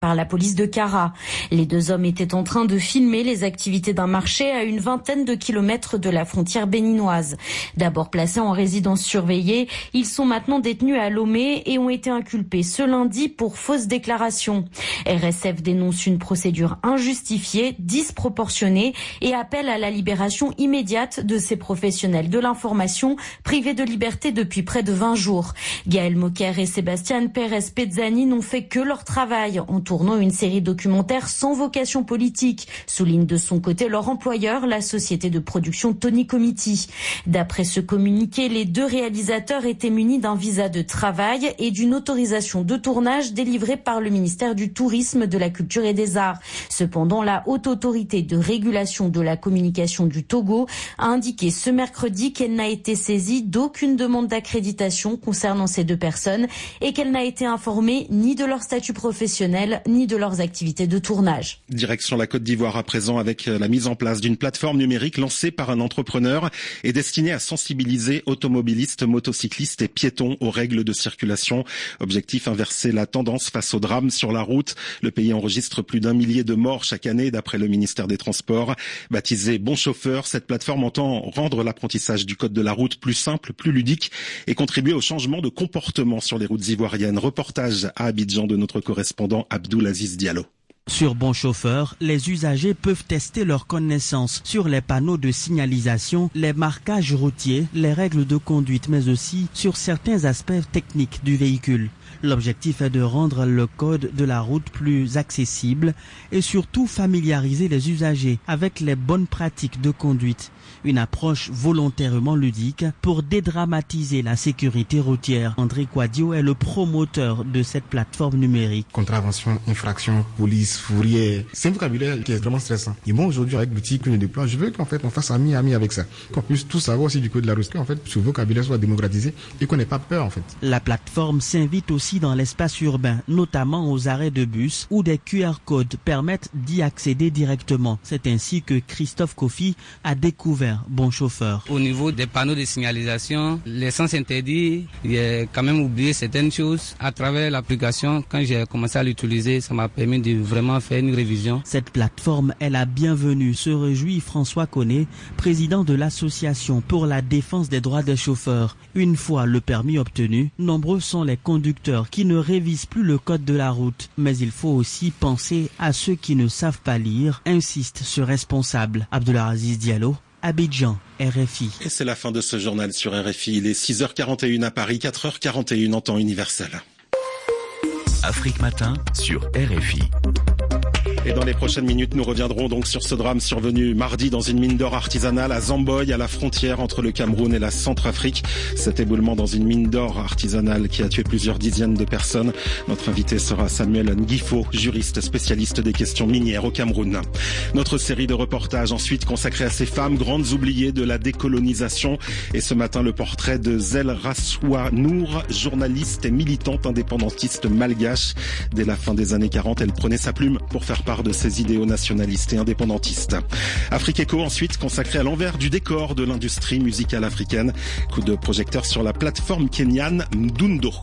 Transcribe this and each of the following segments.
par la police de Cara. Les deux hommes étaient en train de filmer les activités d'un marché à une vingtaine de kilomètres de la frontière béninoise. D'abord placés en résidence surveillée, ils sont maintenant détenus à Lomé et ont été inculpés ce lundi pour fausse déclaration. RSF dénonce une procédure injustifiée, disproportionnée et appelle à la libération immédiate de ces professionnels de l'information privés de liberté depuis près de 20 jours. Gaël Moquer et Sébastien Pérez Pezzani n'ont fait que leur travail en tournant une série documentaire sans vocation politique, souligne de son côté leur employeur, la société de production Tony Comity. D'après ce communiqué, les deux réalisateurs étaient munis d'un visa de travail et d'une autorisation de tournage délivrée par le ministère du Tourisme, de la Culture et des Arts. Cependant, la Haute Autorité de régulation de la communication du Togo a indiqué ce mercredi qu'elle n'a été saisie d'aucune demande d'accréditation concernant ces deux personnes et qu'elle n'a été informée ni de leur statut professionnel ni de leurs activités de tournage. Direction la Côte d'Ivoire à présent avec la mise en place d'une plateforme numérique lancée par un entrepreneur et destinée à sensibiliser automobilistes, motocyclistes et piétons aux règles de circulation. Objectif, inverser la tendance face aux drames sur la route. Le pays enregistre plus d'1 millier de morts chaque année d'après le ministère des Transports. Baptisée Bon Chauffeur, cette plateforme entend rendre l'apprentissage du code de la route plus simple, plus ludique et contribuer au changement de comportement sur les routes ivoiriennes. Reportage à Abidjan de notre correspondant Abdoulaziz Diallo. Sur Bon Chauffeur, les usagers peuvent tester leurs connaissances sur les panneaux de signalisation, les marquages routiers, les règles de conduite, mais aussi sur certains aspects techniques du véhicule. L'objectif est de rendre le code de la route plus accessible et surtout familiariser les usagers avec les bonnes pratiques de conduite. Une approche volontairement ludique pour dédramatiser la sécurité routière. André Quadio est le promoteur de cette plateforme numérique. Contravention, infraction, police, fourrière, c'est un vocabulaire qui est vraiment stressant. Et moi aujourd'hui avec l'outil que je déploie, je veux qu'en fait on fasse ami avec ça. Qu'on puisse tout savoir aussi du code de la route, qu'en fait ce vocabulaire soit démocratisé et qu'on n'ait pas peur en fait. La plateforme s'invite aussi dans l'espace urbain, notamment aux arrêts de bus où des QR codes permettent d'y accéder directement. C'est ainsi que Christophe Kofi a découvert Bon Chauffeur. Au niveau des panneaux de signalisation, les sens interdits, j'ai quand même oublié certaines choses. À travers l'application, quand j'ai commencé à l'utiliser, ça m'a permis de vraiment faire une révision. Cette plateforme est la bienvenue, se réjouit François Koné, président de l'association pour la défense des droits des chauffeurs. Une fois le permis obtenu, nombreux sont les conducteurs qui ne révisent plus le code de la route. Mais il faut aussi penser à ceux qui ne savent pas lire, insiste ce responsable. Abdoulaziz Diallo, Abidjan, RFI. Et c'est la fin de ce journal sur RFI. Il est 6h41 à Paris, 4h41 en temps universel. Afrique Matin sur RFI. Et dans les prochaines minutes, nous reviendrons donc sur ce drame survenu mardi dans une mine d'or artisanale à Zamboy, à la frontière entre le Cameroun et la Centrafrique. Cet éboulement dans une mine d'or artisanale qui a tué plusieurs dizaines de personnes. Notre invité sera Samuel Nguifo, juriste spécialiste des questions minières au Cameroun. Notre série de reportages ensuite consacrée à ces femmes grandes oubliées de la décolonisation. Et ce matin, le portrait de Zel Rassoua Nour, journaliste et militante indépendantiste malgache. Dès la fin des années 40, elle prenait sa plume pour faire part de ses idéaux nationalistes et indépendantistes. Afrique Echo ensuite consacré à l'envers du décor de l'industrie musicale africaine. Coup de projecteur sur la plateforme kenyane Mdundo.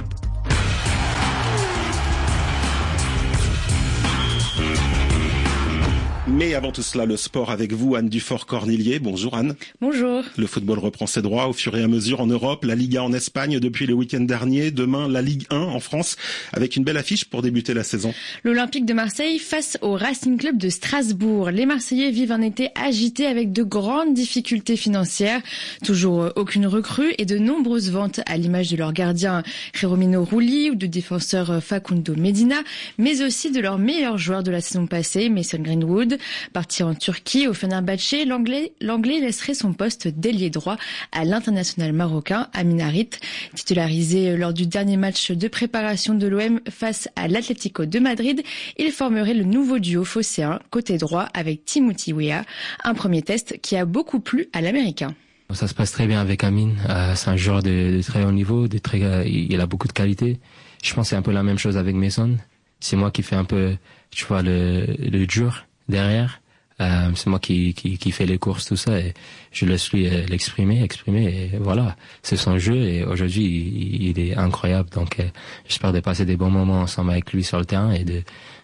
Mais avant tout cela, le sport avec vous, Anne Dufort-Cornillier. Bonjour Anne. Bonjour. Le football reprend ses droits au fur et à mesure en Europe. La Liga en Espagne depuis le week-end dernier. Demain, la Ligue 1 en France avec une belle affiche pour débuter la saison. L'Olympique de Marseille face au Racing Club de Strasbourg. Les Marseillais vivent un été agité avec de grandes difficultés financières. Toujours aucune recrue et de nombreuses ventes à l'image de leur gardien Jeromino Rulli ou de défenseur Facundo Medina, mais aussi de leur meilleur joueur de la saison passée, Mason Greenwood. Parti en Turquie, au Fenerbahçe, l'anglais laisserait son poste d'ailier droit à l'international marocain Amin Harit. Titularisé lors du dernier match de préparation de l'OM face à l'Atlético de Madrid, il formerait le nouveau duo phocéen côté droit avec Timothy Weah, un premier test qui a beaucoup plu à l'Américain. Ça se passe très bien avec Amin, c'est un joueur de très haut niveau, il a beaucoup de qualité. Je pense que c'est un peu la même chose avec Mason. C'est moi qui fais un peu, tu vois, le dur derrière. C'est moi qui fais les courses, tout ça, et je laisse lui l'exprimer, et voilà, c'est son jeu, et aujourd'hui il est incroyable, donc j'espère de passer des bons moments ensemble avec lui sur le terrain et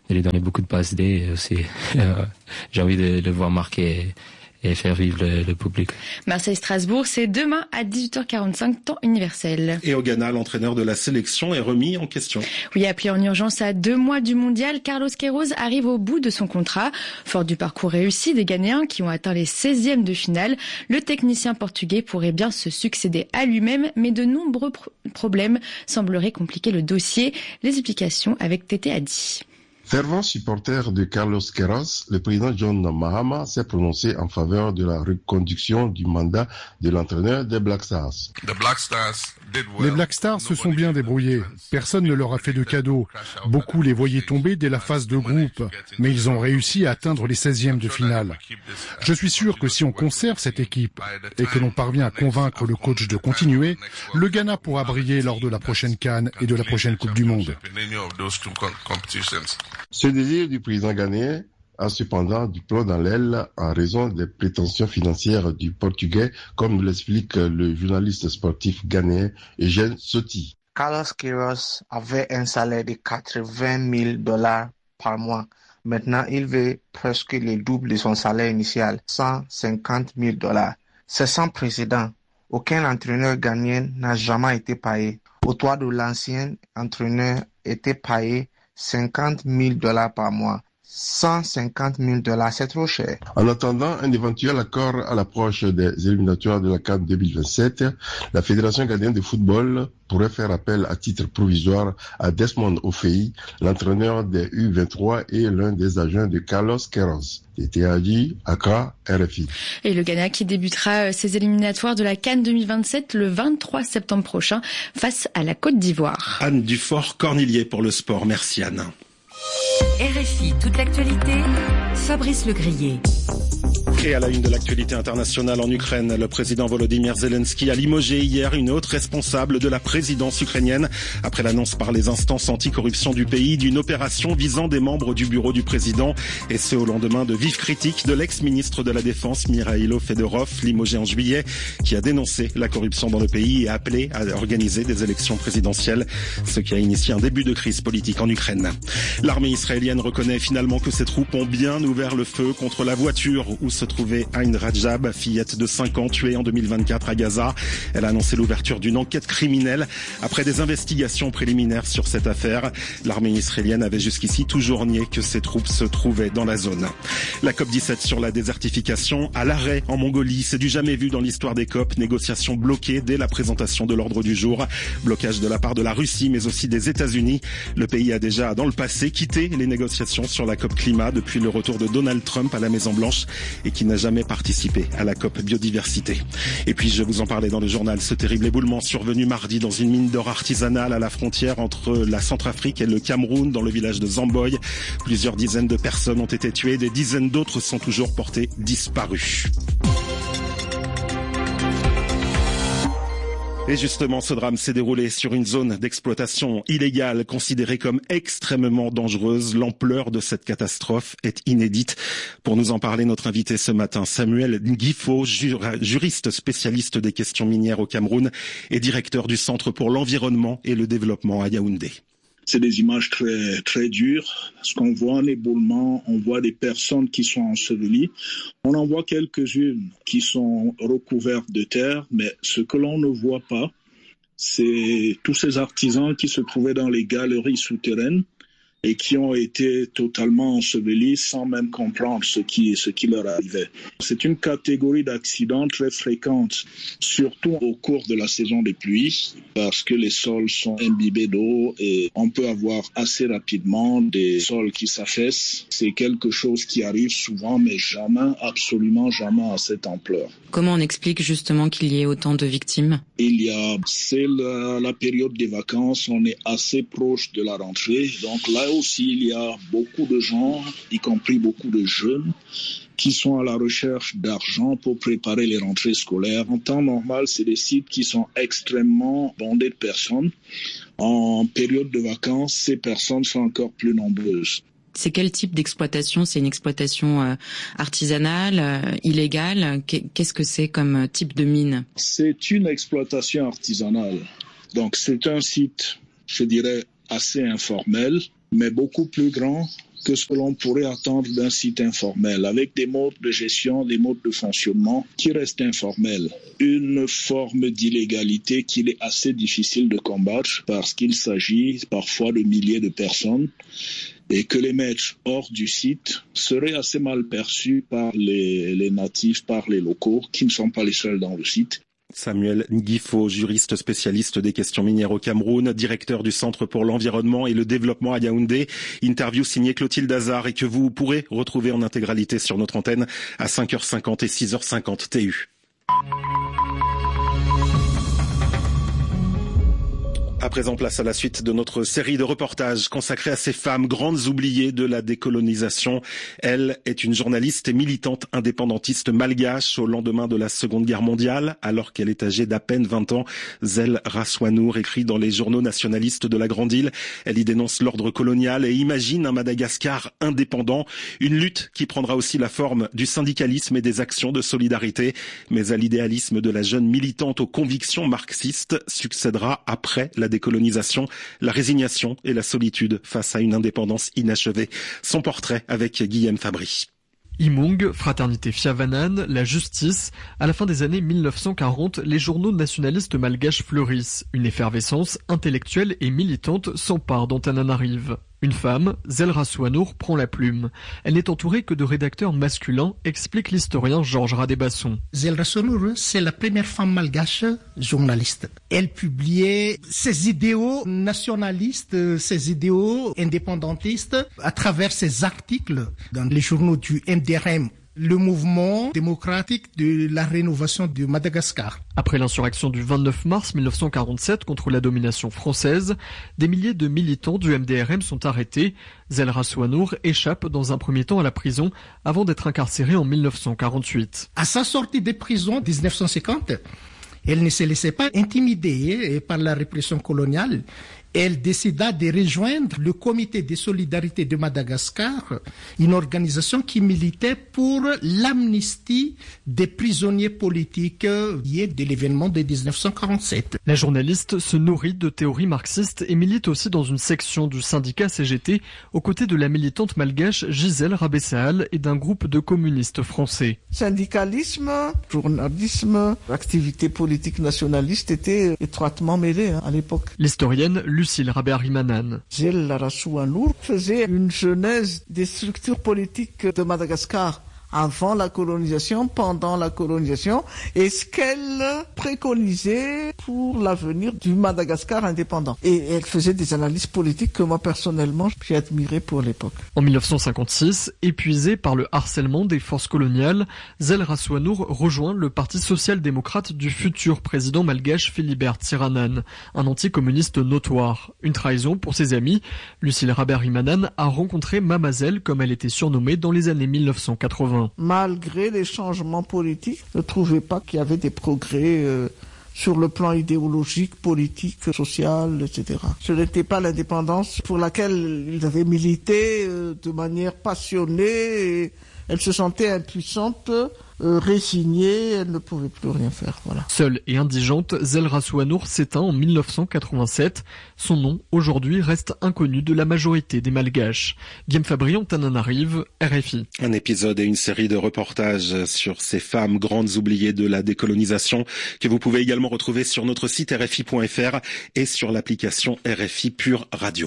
lui donner beaucoup de passes D et aussi j'ai envie de le voir marquer et faire vivre le public. Marseille-Strasbourg, c'est demain à 18h45, temps universel. Et au Ghana, l'entraîneur de la sélection est remis en question. Oui, appelé en urgence à 2 mois du mondial, Carlos Queiroz arrive au bout de son contrat. Fort du parcours réussi des Ghanéens qui ont atteint les 16e de finale, le technicien portugais pourrait bien se succéder à lui-même, mais de nombreux problèmes sembleraient compliquer le dossier. Les explications avec Tété Adi. Fervent supporter de Carlos Queiroz, le président John Mahama s'est prononcé en faveur de la reconduction du mandat de l'entraîneur des Black Stars. Les Black Stars se sont bien débrouillés. Personne ne leur a fait de cadeau. Beaucoup les voyaient tomber dès la phase de groupe, mais ils ont réussi à atteindre les 16e de finale. Je suis sûr que si on conserve cette équipe et que l'on parvient à convaincre le coach de continuer, le Ghana pourra briller lors de la prochaine CAN et de la prochaine Coupe du Monde. Ce désir du président ghanéen a cependant du plomb dans l'aile en raison des prétentions financières du Portugais, comme l'explique le journaliste sportif ghanéen Eugène Soti. Carlos Queiroz avait un salaire de $80,000 par mois. Maintenant, il veut presque le double de son salaire initial, $150,000. C'est sans précédent. Aucun entraîneur ghanéen n'a jamais été payé. Au toit de l'ancien entraîneur était payé $50,000 par mois. $150,000, c'est trop cher. En attendant un éventuel accord à l'approche des éliminatoires de la CAN 2027, la Fédération ghanéenne de football pourrait faire appel à titre provisoire à Desmond Ofei, l'entraîneur des U23 et l'un des agents de Carlos Queiroz. Tété Adi, Accra, RFI. Et le Ghana qui débutera ses éliminatoires de la CAN 2027 le 23 septembre prochain face à la Côte d'Ivoire. Anne Dufort-Cornilier pour le sport. Merci Anne. RFI, toute l'actualité, Fabrice Legrier. Et à la une de l'actualité internationale en Ukraine, le président Volodymyr Zelensky a limogé hier une haute responsable de la présidence ukrainienne après l'annonce par les instances anticorruption du pays d'une opération visant des membres du bureau du président, et ce au lendemain de vives critiques de l'ex-ministre de la Défense Mikhailo Fedorov, limogé en juillet, qui a dénoncé la corruption dans le pays et a appelé à organiser des élections présidentielles, ce qui a initié un début de crise politique en Ukraine. L'armée israélienne reconnaît finalement que ses troupes ont bien ouvert le feu contre la voiture où se trouvait Ayn Rajab, fillette de 5 ans tuée en 2024 à Gaza. Elle a annoncé l'ouverture d'une enquête criminelle après des investigations préliminaires sur cette affaire. L'armée israélienne avait jusqu'ici toujours nié que ses troupes se trouvaient dans la zone. La COP17 sur la désertification à l'arrêt en Mongolie, c'est du jamais vu dans l'histoire des COP. Négociations bloquées dès la présentation de l'ordre du jour. Blocage de la part de la Russie mais aussi des États-Unis. Le pays a déjà dans le passé quitté les négociations sur la COP climat depuis le retour de Donald Trump à la Maison-Blanche et qui n'a jamais participé à la COP biodiversité. Et puis je vous en parlais dans le journal, ce terrible éboulement survenu mardi dans une mine d'or artisanale à la frontière entre la Centrafrique et le Cameroun dans le village de Zamboy. Plusieurs dizaines de personnes ont été tuées, des dizaines d'autres sont toujours portées disparues. Et justement, ce drame s'est déroulé sur une zone d'exploitation illégale considérée comme extrêmement dangereuse. L'ampleur de cette catastrophe est inédite. Pour nous en parler, notre invité ce matin, Samuel Ngifo, juriste spécialiste des questions minières au Cameroun et directeur du Centre pour l'environnement et le développement à Yaoundé. C'est des images très, très dures. Parce qu'on voit un éboulement, on voit des personnes qui sont ensevelies. On en voit quelques-unes qui sont recouvertes de terre, mais ce que l'on ne voit pas, c'est tous ces artisans qui se trouvaient dans les galeries souterraines et qui ont été totalement ensevelis sans même comprendre ce qui leur arrivait. C'est une catégorie d'accidents très fréquente, surtout au cours de la saison des pluies, parce que les sols sont imbibés d'eau et on peut avoir assez rapidement des sols qui s'affaissent. C'est quelque chose qui arrive souvent, mais jamais, absolument jamais à cette ampleur. Comment on explique justement qu'il y ait autant de victimes ? C'est la période des vacances, on est assez proche de la rentrée, donc là aussi il y a beaucoup de gens, y compris beaucoup de jeunes, qui sont à la recherche d'argent pour préparer les rentrées scolaires. En temps normal, c'est des sites qui sont extrêmement bondés de personnes. En période de vacances, ces personnes sont encore plus nombreuses. C'est quel type d'exploitation ? C'est une exploitation artisanale, illégale ? Qu'est-ce que c'est comme type de mine ? C'est une exploitation artisanale. Donc c'est un site, je dirais, assez informel, mais beaucoup plus grand que ce que l'on pourrait attendre d'un site informel, avec des modes de gestion, des modes de fonctionnement qui restent informels. Une forme d'illégalité qu'il est assez difficile de combattre parce qu'il s'agit parfois de milliers de personnes et que les mettre hors du site serait assez mal perçu par les natifs, par les locaux qui ne sont pas les seuls dans le site. Samuel Ngifo, juriste spécialiste des questions minières au Cameroun, directeur du Centre pour l'environnement et le développement à Yaoundé. Interview signée Clotilde Hazard et que vous pourrez retrouver en intégralité sur notre antenne à 5h50 et 6h50 TU. À présent, place à la suite de notre série de reportages consacrée à ces femmes grandes oubliées de la décolonisation. Elle est une journaliste et militante indépendantiste malgache au lendemain de la Seconde Guerre mondiale. Alors qu'elle est âgée d'à peine 20 ans, Zel Raswanour écrit dans les journaux nationalistes de la Grande Île. Elle y dénonce l'ordre colonial et imagine un Madagascar indépendant. Une lutte qui prendra aussi la forme du syndicalisme et des actions de solidarité. Mais à l'idéalisme de la jeune militante aux convictions marxistes succédera après la décolonisation, la résignation et la solitude face à une indépendance inachevée. Son portrait avec Guillaume Fabry. Imung, Fraternité Fiavanan, la justice. À la fin des années 1940, les journaux nationalistes malgaches fleurissent. Une effervescence intellectuelle et militante s'empare d'Antananarive. Une femme, Zel Raswanour, prend la plume. Elle n'est entourée que de rédacteurs masculins, explique l'historien Georges Radébasson. Zel Raswanour, c'est la première femme malgache journaliste. Elle publiait ses idéaux nationalistes, ses idéaux indépendantistes à travers ses articles dans les journaux du MDRM. Le mouvement démocratique de la rénovation de Madagascar. Après l'insurrection du 29 mars 1947 contre la domination française, des milliers de militants du MDRM sont arrêtés. Zel Raswanour échappe dans un premier temps à la prison avant d'être incarcérée en 1948. À sa sortie des prisons en 1950, elle ne se laissait pas intimider par la répression coloniale. Elle décida de rejoindre le Comité de solidarité de Madagascar, une organisation qui militait pour l'amnistie des prisonniers politiques liés de l'événement de 1947. La journaliste se nourrit de théories marxistes et milite aussi dans une section du syndicat CGT aux côtés de la militante malgache Gisèle Rabessaal et d'un groupe de communistes français. Syndicalisme, journalisme, activité politique nationaliste étaient étroitement mêlés à l'époque. L'historienne Lucille Rabérimanan. Zel Raswanour faisait une genèse des structures politiques de Madagascar avant la colonisation, pendant la colonisation, et ce qu'elle préconisait pour l'avenir du Madagascar indépendant. Et elle faisait des analyses politiques que moi personnellement j'ai admirées pour l'époque. En 1956, épuisée par le harcèlement des forces coloniales, Zel Raswanour rejoint le Parti social-démocrate du futur président malgache Philibert Tsiranane, un anticommuniste notoire. Une trahison pour ses amis. Lucille Rabérimanan a rencontré Mama Zel, comme elle était surnommée dans les années 1980. Malgré les changements politiques, je ne trouvais pas qu'il y avait des progrès sur le plan idéologique, politique, social, etc. Ce n'était pas l'indépendance pour laquelle ils avaient milité de manière passionnée. Et elle se sentait impuissante, résignée, elle ne pouvait plus rien faire. Voilà. Seule et indigente, Zel Raswanour s'éteint en 1987. Son nom, aujourd'hui, reste inconnu de la majorité des Malgaches. Guillaume Fabry, Antananarive, RFI. Un épisode et une série de reportages sur ces femmes grandes oubliées de la décolonisation que vous pouvez également retrouver sur notre site rfi.fr et sur l'application RFI Pure Radio.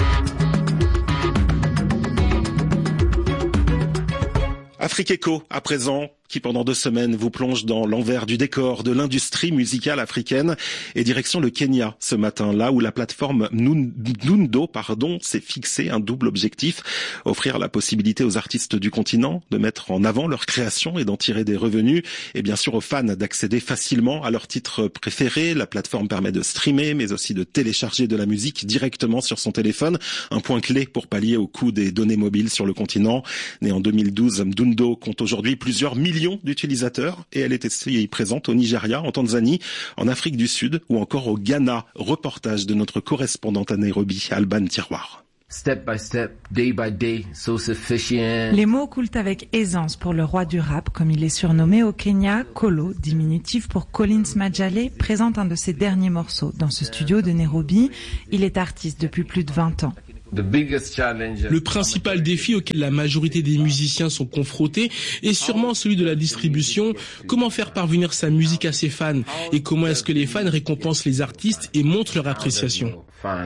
Afrique Echo, à présent, qui pendant 2 semaines vous plonge dans l'envers du décor de l'industrie musicale africaine et direction le Kenya ce matin, là où la plateforme Nundo s'est fixé un double objectif, offrir la possibilité aux artistes du continent de mettre en avant leur création et d'en tirer des revenus, et bien sûr aux fans d'accéder facilement à leurs titres préférés. La plateforme permet de streamer, mais aussi de télécharger de la musique directement sur son téléphone, un point clé pour pallier au coût des données mobiles sur le continent. Né en 2012, Nundo compte aujourd'hui plusieurs millions d'utilisateurs et elle est aussi présente au Nigeria, en Tanzanie, en Afrique du Sud ou encore au Ghana. Reportage de notre correspondante à Nairobi, Alban Tiroir. Step by step, day by day, so sufficient. Les mots coulent avec aisance pour le roi du rap, comme il est surnommé au Kenya. Kolo, diminutif pour Collins Majale, présente un de ses derniers morceaux dans ce studio de Nairobi. Il est artiste depuis plus de 20 ans. Le principal défi auquel la majorité des musiciens sont confrontés est sûrement celui de la distribution. Comment faire parvenir sa musique à ses fans et comment est-ce que les fans récompensent les artistes et montrent leur appréciation?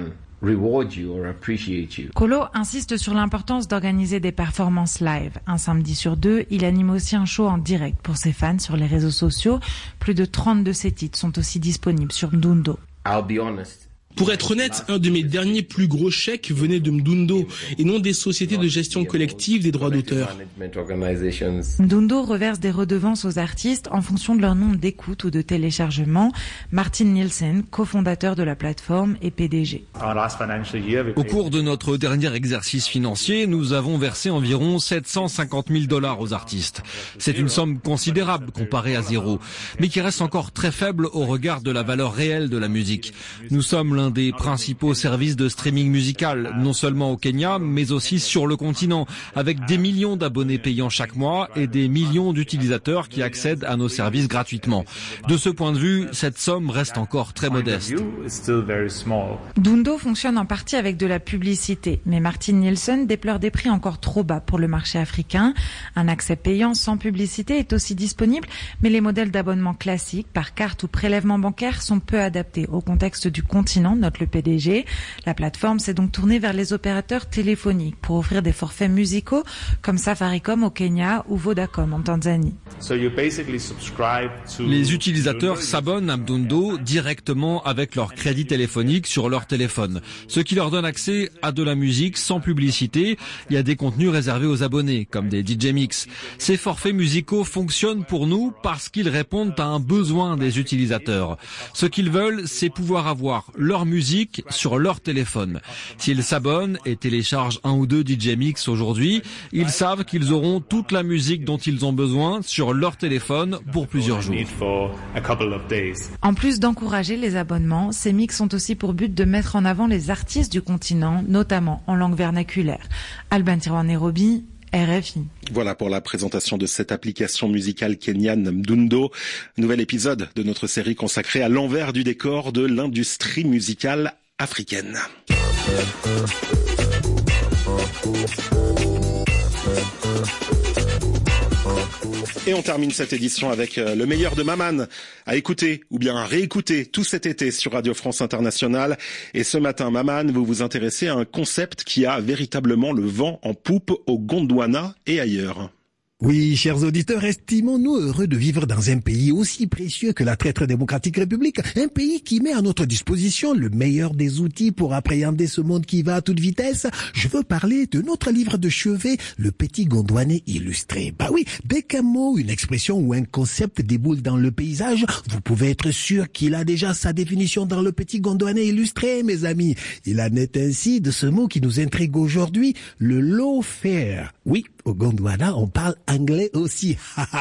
Kolo insiste sur l'importance d'organiser des performances live. Un samedi sur 2, il anime aussi un show en direct pour ses fans sur les réseaux sociaux. Plus de 30 de ses titres sont aussi disponibles sur Mdundo. Pour être honnête, un de mes derniers plus gros chèques venait de Mdundo et non des sociétés de gestion collective des droits d'auteur. Mdundo reverse des redevances aux artistes en fonction de leur nombre d'écoutes ou de téléchargements. Martin Nielsen, cofondateur de la plateforme et PDG. Au cours de notre dernier exercice financier, nous avons versé environ $750,000 aux artistes. C'est une somme considérable comparée à zéro, mais qui reste encore très faible au regard de la valeur réelle de la musique. Nous sommes l'un des principaux services de streaming musical, non seulement au Kenya, mais aussi sur le continent, avec des millions d'abonnés payants chaque mois et des millions d'utilisateurs qui accèdent à nos services gratuitement. De ce point de vue, cette somme reste encore très modeste. Mdundo fonctionne en partie avec de la publicité, mais Martin Nielsen déplore des prix encore trop bas pour le marché africain. Un accès payant sans publicité est aussi disponible, mais les modèles d'abonnement classiques par carte ou prélèvement bancaire sont peu adaptés au contexte du continent, note le PDG. La plateforme s'est donc tournée vers les opérateurs téléphoniques pour offrir des forfaits musicaux comme Safaricom au Kenya ou Vodacom en Tanzanie. Les utilisateurs s'abonnent à Mdundo directement avec leur crédit téléphonique sur leur téléphone, ce qui leur donne accès à de la musique sans publicité. Il y a des contenus réservés aux abonnés, comme des DJ mix. Ces forfaits musicaux fonctionnent pour nous parce qu'ils répondent à un besoin des utilisateurs. Ce qu'ils veulent, c'est pouvoir avoir leur musique sur leur téléphone. S'ils s'abonnent et téléchargent un ou deux DJ mix aujourd'hui, ils savent qu'ils auront toute la musique dont ils ont besoin sur leur téléphone pour plusieurs jours. En plus d'encourager les abonnements, ces mix ont aussi pour but de mettre en avant les artistes du continent, notamment en langue vernaculaire. Alban Tiroir Nairobi, RFI. Voilà pour la présentation de cette application musicale kenyane Mdundo. Nouvel épisode de notre série consacrée à l'envers du décor de l'industrie musicale africaine. Et on termine cette édition avec le meilleur de Maman à écouter ou bien à réécouter tout cet été sur Radio France Internationale. Et ce matin, Maman, vous vous intéressez à un concept qui a véritablement le vent en poupe au Gondwana et ailleurs. Oui, chers auditeurs, estimons-nous heureux de vivre dans un pays aussi précieux que la traître démocratique république, un pays qui met à notre disposition le meilleur des outils pour appréhender ce monde qui va à toute vitesse. Je veux parler de notre livre de chevet, Le Petit Gondwanais illustré. Bah oui, dès qu'un mot, une expression ou un concept déboule dans le paysage, vous pouvez être sûr qu'il a déjà sa définition dans Le Petit Gondwanais illustré, mes amis. Il en est ainsi de ce mot qui nous intrigue aujourd'hui, le lawfare. Oui, au Gondwana, on parle anglais aussi.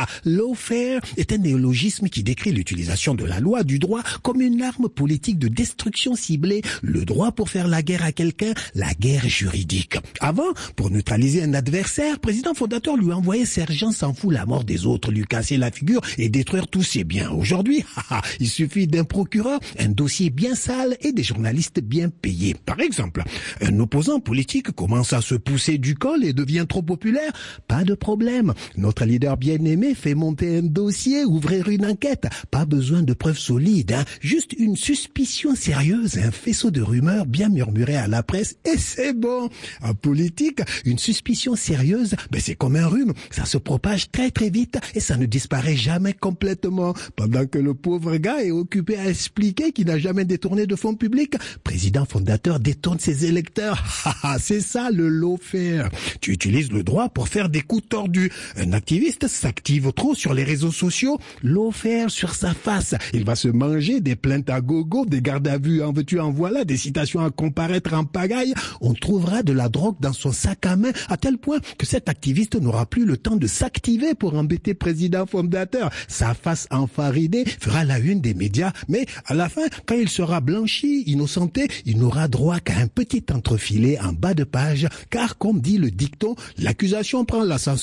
Lawfare est un néologisme qui décrit l'utilisation de la loi, du droit, comme une arme politique de destruction ciblée. Le droit pour faire la guerre à quelqu'un, la guerre juridique. Avant, pour neutraliser un adversaire, président fondateur lui envoyait sergent s'en fout la mort des autres, lui casser la figure et détruire tous ses biens. Aujourd'hui, il suffit d'un procureur, un dossier bien sale et des journalistes bien payés. Par exemple, un opposant politique commence à se pousser du col et devient trop populaire. Pas de problème. Notre leader bien-aimé fait monter un dossier, ouvrir une enquête. Pas besoin de preuves solides, juste une suspicion sérieuse, un faisceau de rumeurs bien murmurées à la presse et c'est bon. En politique, une suspicion sérieuse, c'est comme un rhume. Ça se propage très très vite et ça ne disparaît jamais complètement. Pendant que le pauvre gars est occupé à expliquer qu'il n'a jamais détourné de fonds publics, président fondateur détourne ses électeurs. C'est ça le lawfare. Tu utilises le droit pour faire des coups tordus. Un activiste s'active trop sur les réseaux sociaux, lawfare sur sa face. Il va se manger des plaintes à gogo, des gardes à vue en veux-tu en voilà, des citations à comparaître en pagaille. On trouvera de la drogue dans son sac à main à tel point que cet activiste n'aura plus le temps de s'activer pour embêter président fondateur. Sa face enfarinée fera la une des médias, mais à la fin, quand il sera blanchi, innocenté, il n'aura droit qu'à un petit entrefilet en bas de page, car comme dit le dicton, l'accusation prend l'ascenseur quand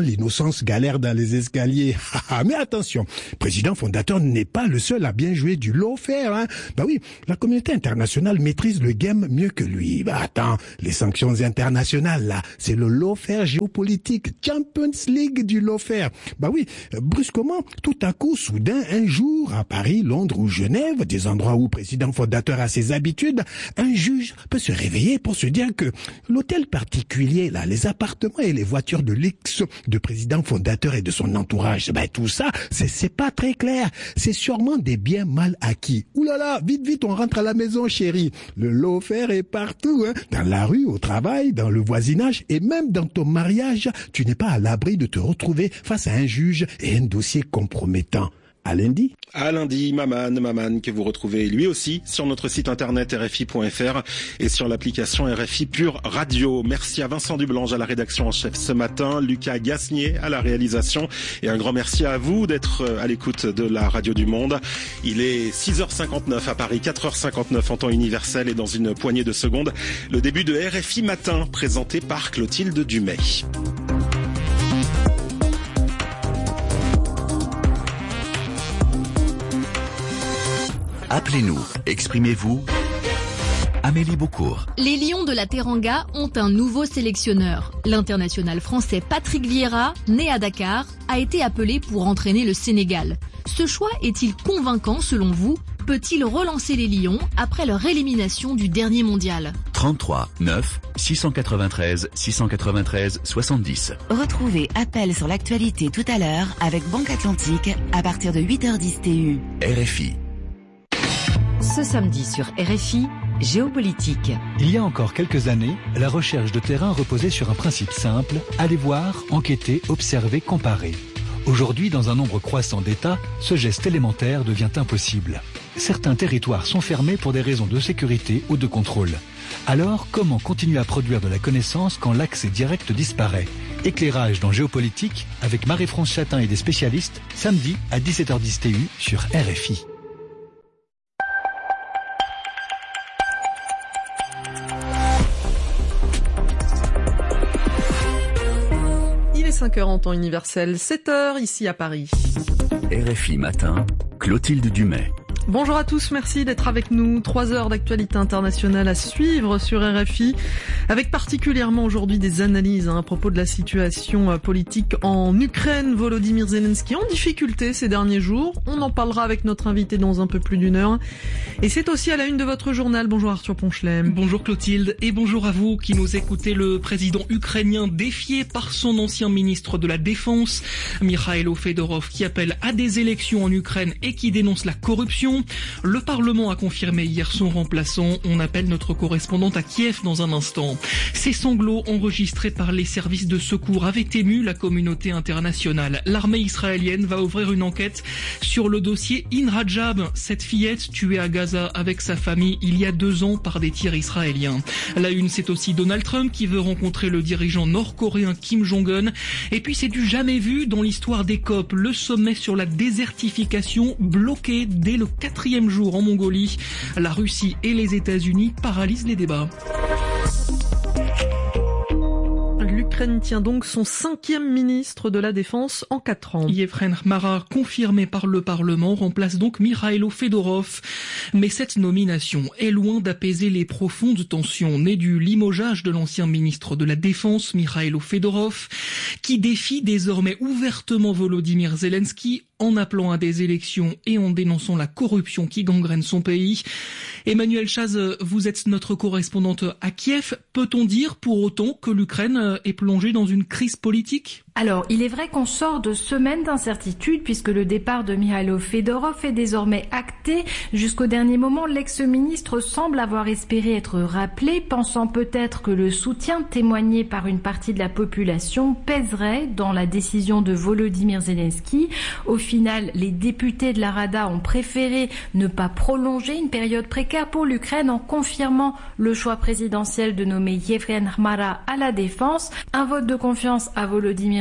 l'innocence galère dans les escaliers. Mais attention, président fondateur n'est pas le seul à bien jouer du lawfare, hein. Bah oui, la communauté internationale maîtrise le game mieux que lui. Bah attends, les sanctions internationales là, c'est le lawfare géopolitique, Champions League du lawfare. Bah oui, brusquement, tout à coup, soudain, un jour, à Paris, Londres ou Genève, des endroits où le président fondateur a ses habitudes, un juge peut se réveiller pour se dire que l'hôtel particulier là, les appartements et les voitures de luxe du président fondateur et de son entourage, bah tout ça, c'est pas très clair. C'est sûrement des biens mal acquis. Ouh là là, vite, on rentre à la maison, chérie. Le lawfare est partout, hein. Dans la rue, au travail, dans le voisinage et même dans ton mariage, tu n'es pas à l'abri de te retrouver face à un juge et un dossier compromettant. À lundi. À lundi, Maman, que vous retrouvez lui aussi sur notre site internet RFI.fr et sur l'application RFI Pure Radio. Merci à Vincent Dublange à la rédaction en chef ce matin, Lucas Gasnier à la réalisation et un grand merci à vous d'être à l'écoute de la Radio du Monde. Il est 6h59 à Paris, 4h59 en temps universel et dans une poignée de secondes, le début de RFI Matin présenté par Clotilde Dumay. Appelez-nous, exprimez-vous. Amélie Beaucourt. Les Lions de la Teranga ont un nouveau sélectionneur. L'international français Patrick Vieira, né à Dakar, a été appelé pour entraîner le Sénégal. Ce choix est-il convaincant selon vous ? Peut-il relancer les Lions après leur élimination du dernier mondial ? 33 9 693 693 70. Retrouvez Appel sur l'actualité tout à l'heure avec Banque Atlantique à partir de 8h10 TU. RFI. Ce samedi sur RFI, géopolitique. Il y a encore quelques années, la recherche de terrain reposait sur un principe simple, aller voir, enquêter, observer, comparer. Aujourd'hui, dans un nombre croissant d'États, ce geste élémentaire devient impossible. Certains territoires sont fermés pour des raisons de sécurité ou de contrôle. Alors, comment continuer à produire de la connaissance quand l'accès direct disparaît ? Éclairage dans Géopolitique avec Marie-France Chatin et des spécialistes, samedi à 17h10 TU sur RFI. Il est 5h en temps universel, 7h ici à Paris. RFI Matin, Clotilde Dumay. Bonjour à tous, merci d'être avec nous. 3 heures d'actualité internationale à suivre sur RFI, avec particulièrement aujourd'hui des analyses à propos de la situation politique en Ukraine. Volodymyr Zelensky en difficulté ces derniers jours. On en parlera avec notre invité dans un peu plus d'une heure. Et c'est aussi à la une de votre journal. Bonjour Arthur Ponchelem. Bonjour Clotilde et bonjour à vous qui nous écoutez. Le président ukrainien défié par son ancien ministre de la Défense, Mikhailo Fedorov, qui appelle à des élections en Ukraine et qui dénonce la corruption. Le Parlement a confirmé hier son remplaçant. On appelle notre correspondante à Kiev dans un instant. Ces sanglots enregistrés par les services de secours avaient ému la communauté internationale. L'armée israélienne va ouvrir une enquête sur le dossier In-Rajab, cette fillette tuée à Gaza avec sa famille il y a 2 ans par des tirs israéliens. La une, c'est aussi Donald Trump qui veut rencontrer le dirigeant nord-coréen Kim Jong-un. Et puis c'est du jamais vu dans l'histoire des COP, le sommet sur la désertification bloqué dès le 4e jour en Mongolie. La Russie et les États-Unis paralysent les débats. L'Ukraine tient donc son 5e ministre de la Défense en 4 ans. Yevhen Khmara, confirmé par le Parlement, remplace donc Mikhailo Fedorov. Mais cette nomination est loin d'apaiser les profondes tensions nées du limogeage de l'ancien ministre de la Défense, Mikhailo Fedorov, qui défie désormais ouvertement Volodymyr Zelensky en appelant à des élections et en dénonçant la corruption qui gangrène son pays. Emmanuel Chaz, vous êtes notre correspondante à Kiev. Peut-on dire pour autant que l'Ukraine est plongée dans une crise politique ? Alors, il est vrai qu'on sort de semaines d'incertitude puisque le départ de Mikhailo Fedorov est désormais acté. Jusqu'au dernier moment, l'ex-ministre semble avoir espéré être rappelé, pensant peut-être que le soutien témoigné par une partie de la population pèserait dans la décision de Volodymyr Zelensky. Au final, les députés de la Rada ont préféré ne pas prolonger une période précaire pour l'Ukraine en confirmant le choix présidentiel de nommer Yevhen Khmara à la défense. Un vote de confiance à Volodymyr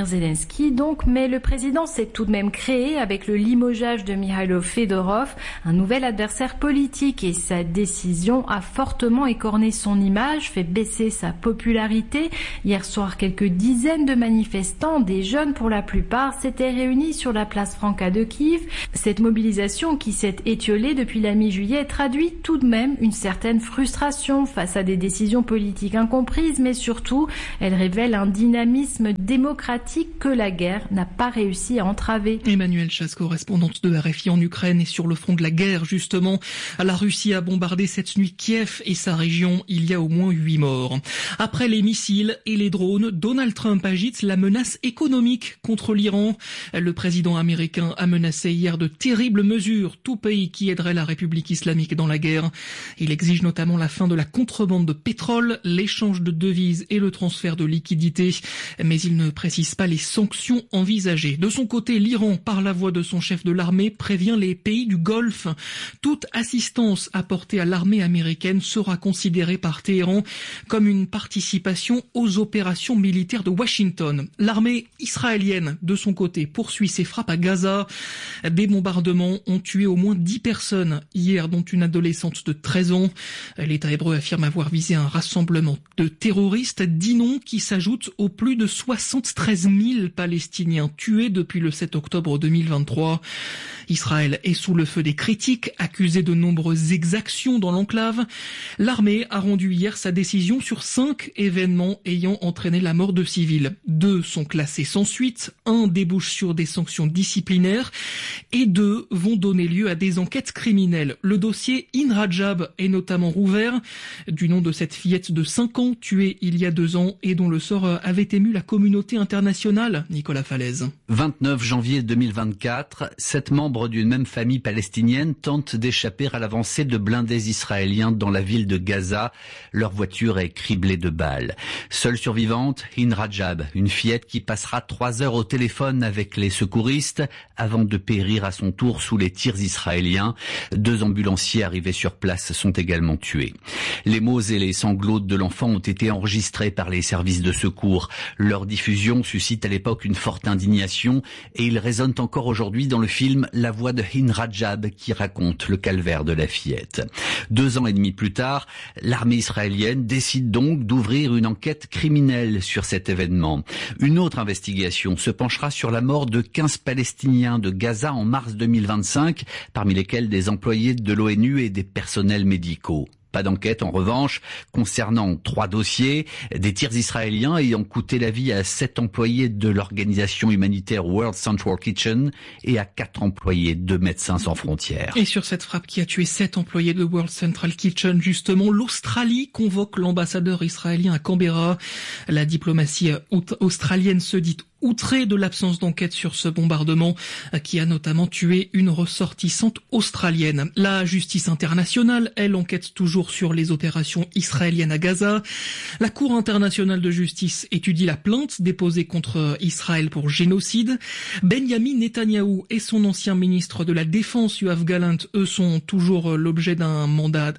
Zelensky donc, mais le président s'est tout de même créé avec le limogeage de Mikhailo Fedorov, un nouvel adversaire politique, et sa décision a fortement écorné son image, fait baisser sa popularité. Hier soir, quelques dizaines de manifestants, des jeunes pour la plupart, s'étaient réunis sur la place Franca de Kiev. Cette mobilisation qui s'est étiolée depuis la mi-juillet traduit tout de même une certaine frustration face à des décisions politiques incomprises, mais surtout, elle révèle un dynamisme démocratique que la guerre n'a pas réussi à entraver. Emmanuelle Chasse, correspondante de RFI en Ukraine, et sur le front de la guerre justement. La Russie a bombardé cette nuit Kiev et sa région. Il y a au moins 8 morts. Après les missiles et les drones, Donald Trump agite la menace économique contre l'Iran. Le président américain a menacé hier de terribles mesures, tout pays qui aiderait la République islamique dans la guerre. Il exige notamment la fin de la contrebande de pétrole, l'échange de devises et le transfert de liquidités. Mais il ne précise pas les sanctions envisagées. De son côté, l'Iran, par la voix de son chef de l'armée, prévient les pays du Golfe. Toute assistance apportée à l'armée américaine sera considérée par Téhéran comme une participation aux opérations militaires de Washington. L'armée israélienne, de son côté, poursuit ses frappes à Gaza. Des bombardements ont tué au moins 10 personnes hier, dont une adolescente de 13 ans. L'État hébreu affirme avoir visé un rassemblement de terroristes, 10 noms qui s'ajoutent aux plus de 73 000 Palestiniens tués depuis le 7 octobre 2023. Israël est sous le feu des critiques, accusé de nombreuses exactions dans l'enclave. L'armée a rendu hier sa décision sur 5 événements ayant entraîné la mort de civils. 2 sont classés sans suite, 1 débouche sur des sanctions disciplinaires et 2 vont donner lieu à des enquêtes criminelles. Le dossier In Rajab est notamment rouvert, du nom de cette fillette de 5 ans tuée il y a 2 ans et dont le sort avait ému la communauté internationale. Nicolas Falaise. 29 janvier 2024, 7 membres d'une même famille palestinienne tentent d'échapper à l'avancée de blindés israéliens dans la ville de Gaza. Leur voiture est criblée de balles. Seule survivante, In Rajab, une fillette qui passera 3 heures au téléphone avec les secouristes avant de périr à son tour sous les tirs israéliens. 2 ambulanciers arrivés sur place sont également tués. Les mots et les sanglots de l'enfant ont été enregistrés par les services de secours. Leur diffusion suscite à l'époque une forte indignation et ils résonnent encore aujourd'hui dans le film La voix de In Rajab qui raconte le calvaire de la fillette. 2 ans et demi plus tard, l'armée israélienne décide donc d'ouvrir une enquête criminelle sur cet événement. Une autre investigation se penchera sur la mort de 15 Palestiniens de Gaza en mars 2025, parmi lesquels des employés de l'ONU et des personnels médicaux. Pas d'enquête, en revanche, concernant 3 dossiers, des tirs israéliens ayant coûté la vie à 7 employés de l'organisation humanitaire World Central Kitchen et à 4 employés de Médecins sans frontières. Et sur cette frappe qui a tué 7 employés de World Central Kitchen, justement, l'Australie convoque l'ambassadeur israélien à Canberra. La diplomatie australienne se dit outrée de l'absence d'enquête sur ce bombardement qui a notamment tué une ressortissante australienne. La justice internationale, elle, enquête toujours sur les opérations israéliennes à Gaza. La Cour internationale de justice étudie la plainte déposée contre Israël pour génocide. Benjamin Netanyahou et son ancien ministre de la Défense, Yoav Gallant, eux, font toujours l'objet d'un mandat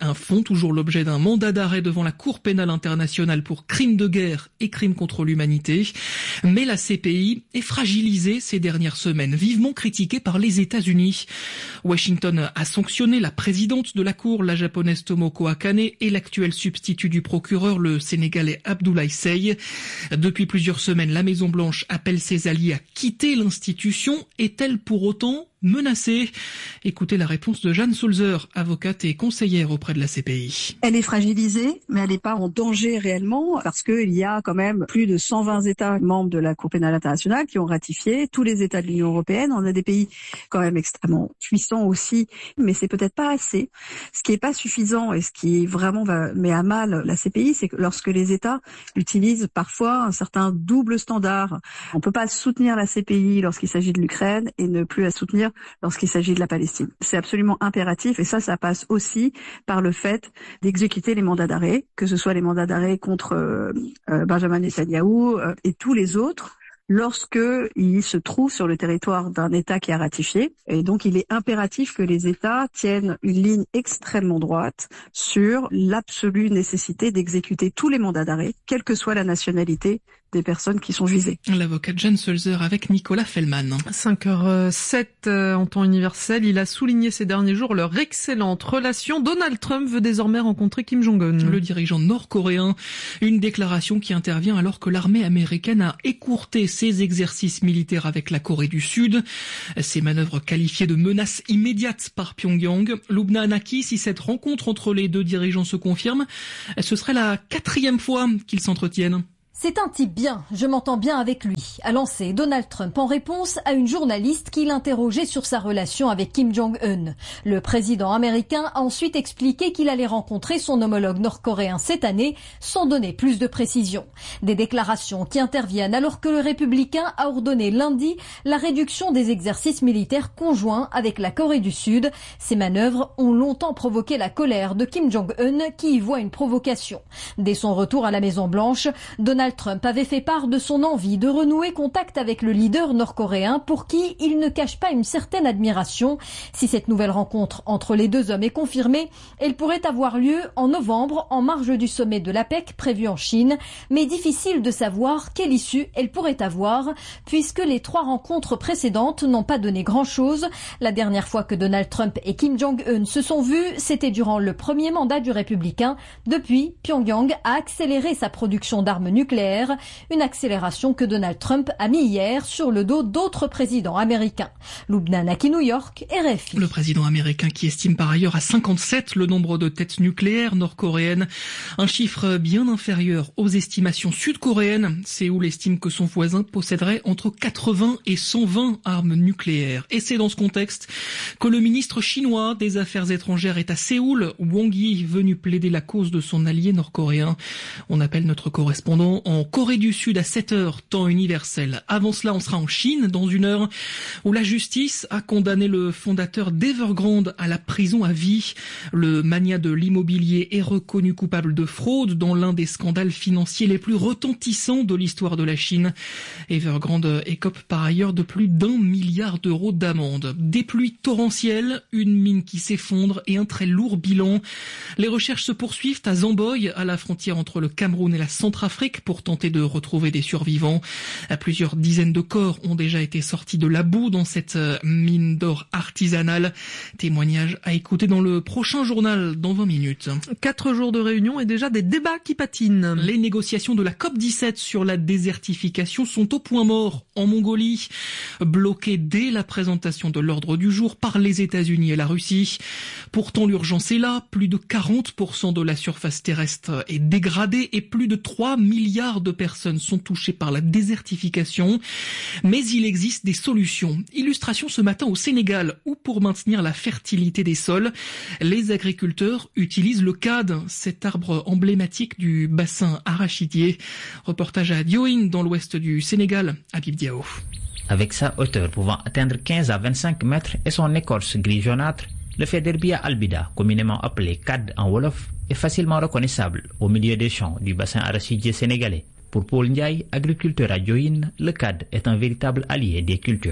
d'arrêt devant la Cour pénale internationale pour crimes de guerre et crimes contre l'humanité. Mais la CPI est fragilisé ces dernières semaines, vivement critiqué par les États-Unis. Washington a sanctionné la présidente de la Cour, la japonaise Tomoko Akane, et l'actuel substitut du procureur, le sénégalais Abdoulaye Seye. Depuis plusieurs semaines, la Maison-Blanche appelle ses alliés à quitter l'institution. Est-elle pour autant menacée? Écoutez la réponse de Jeanne Sulzer, avocate et conseillère auprès de la CPI. Elle est fragilisée, mais elle n'est pas en danger réellement parce qu'il y a quand même plus de 120 États membres de la Cour pénale internationale qui ont ratifié, tous les États de l'Union européenne. On a des pays quand même extrêmement puissants aussi, mais c'est peut-être pas assez. Ce qui est pas suffisant et ce qui vraiment met à mal la CPI, c'est que lorsque les États utilisent parfois un certain double standard. On peut pas soutenir la CPI lorsqu'il s'agit de l'Ukraine et ne plus la soutenir lorsqu'il s'agit de la Palestine. C'est absolument impératif et ça passe aussi par le fait d'exécuter les mandats d'arrêt, que ce soit les mandats d'arrêt contre Benjamin Netanyahou et tous les autres lorsque il se trouve sur le territoire d'un État qui a ratifié. Et donc, il est impératif que les États tiennent une ligne extrêmement droite sur l'absolue nécessité d'exécuter tous les mandats d'arrêt, quelle que soit la nationalité des personnes qui sont visées. L'avocat Jan Sulzer avec Nicolas Fellman. 5h07 en temps universel. Il a souligné ces derniers jours leur excellente relation. Donald Trump veut désormais rencontrer Kim Jong-un. Le dirigeant nord-coréen. Une déclaration qui intervient alors que l'armée américaine a écourté ses exercices militaires avec la Corée du Sud. Ces manœuvres qualifiées de menaces immédiates par Pyongyang. Lubna Anaki, si cette rencontre entre les deux dirigeants se confirme, ce serait la 4e fois qu'ils s'entretiennent. C'est un type bien, je m'entends bien avec lui, a lancé Donald Trump en réponse à une journaliste qui l'interrogeait sur sa relation avec Kim Jong-un. Le président américain a ensuite expliqué qu'il allait rencontrer son homologue nord-coréen cette année, sans donner plus de précisions. Des déclarations qui interviennent alors que le républicain a ordonné lundi la réduction des exercices militaires conjoints avec la Corée du Sud. Ces manœuvres ont longtemps provoqué la colère de Kim Jong-un qui y voit une provocation. Dès son retour à la Maison-Blanche, Donald Trump avait fait part de son envie de renouer contact avec le leader nord-coréen pour qui il ne cache pas une certaine admiration. Si cette nouvelle rencontre entre les deux hommes est confirmée, elle pourrait avoir lieu en novembre en marge du sommet de l'APEC prévu en Chine, mais difficile de savoir quelle issue elle pourrait avoir puisque les 3 rencontres précédentes n'ont pas donné grand-chose. La dernière fois que Donald Trump et Kim Jong-un se sont vus, c'était durant le premier mandat du républicain. Depuis, Pyongyang a accéléré sa production d'armes nucléaires, une accélération que Donald Trump a mis hier sur le dos d'autres présidents américains. Lubna Anaki, New York, RFI. Le président américain qui estime par ailleurs à 57 le nombre de têtes nucléaires nord-coréennes, un chiffre bien inférieur aux estimations sud-coréennes. Séoul estime que son voisin posséderait entre 80 et 120 armes nucléaires. Et c'est dans ce contexte que le ministre chinois des Affaires étrangères est à Séoul, Wang Yi, venu plaider la cause de son allié nord-coréen. On appelle notre correspondant en Corée du Sud à 7h, temps universel. Avant cela, on sera en Chine dans 1 heure, où la justice a condamné le fondateur d'Evergrande à la prison à vie. Le magnat de l'immobilier est reconnu coupable de fraude dans l'un des scandales financiers les plus retentissants de l'histoire de la Chine. Evergrande écope par ailleurs de plus d'1 milliard d'euros d'amende. Des pluies torrentielles, une mine qui s'effondre et un très lourd bilan. Les recherches se poursuivent à Zamboy, à la frontière entre le Cameroun et la Centrafrique, pour tenter de retrouver des survivants. Plusieurs dizaines de corps ont déjà été sortis de la boue dans cette mine d'or artisanale. Témoignage à écouter dans le prochain journal dans 20 minutes. 4 jours de réunion et déjà des débats qui patinent. Les négociations de la COP17 sur la désertification sont au point mort en Mongolie, bloquées dès la présentation de l'ordre du jour par les États-Unis et la Russie. Pourtant, l'urgence est là. Plus de 40% de la surface terrestre est dégradée et plus de 3 milliards de personnes sont touchées par la désertification. Mais il existe des solutions. Illustration ce matin au Sénégal, où pour maintenir la fertilité des sols, les agriculteurs utilisent le cad, cet arbre emblématique du bassin arachidier. Reportage à Diohine, dans l'ouest du Sénégal, Habib Diao. Avec sa hauteur pouvant atteindre 15 à 25 mètres et son écorce gris jaunâtre, le Federbia albida, communément appelé cad en wolof, est facilement reconnaissable au milieu des champs du bassin arachidier sénégalais. Pour Paul Ndiaye, agriculteur à Diohine, le cad est un véritable allié des cultures.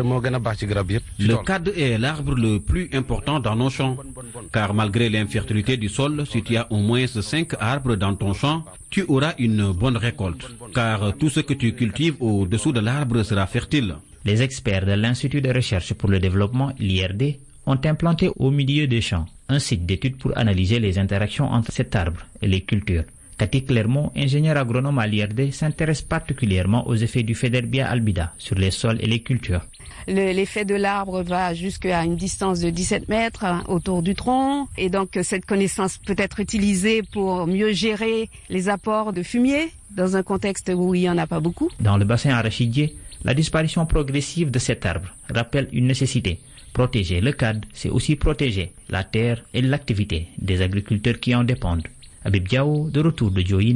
Le cad est l'arbre le plus important dans nos champs, car malgré l'infertilité du sol, si tu as au moins 5 arbres dans ton champ, tu auras une bonne récolte, car tout ce que tu cultives au-dessous de l'arbre sera fertile. Les experts de l'Institut de recherche pour le développement, l'IRD, ont implanté au milieu des champs un site d'études pour analyser les interactions entre cet arbre et les cultures. Cathy Clermont, ingénieur agronome à l'IRD, s'intéresse particulièrement aux effets du Federbia albida sur les sols et les cultures. L'effet de l'arbre va jusqu'à une distance de 17 mètres autour du tronc, et donc cette connaissance peut être utilisée pour mieux gérer les apports de fumier dans un contexte où il n'y en a pas beaucoup. Dans le bassin arachidier, la disparition progressive de cet arbre rappelle une nécessité. Protéger le cad, c'est aussi protéger la terre et l'activité des agriculteurs qui en dépendent. Habib Diao, de retour de Diohine,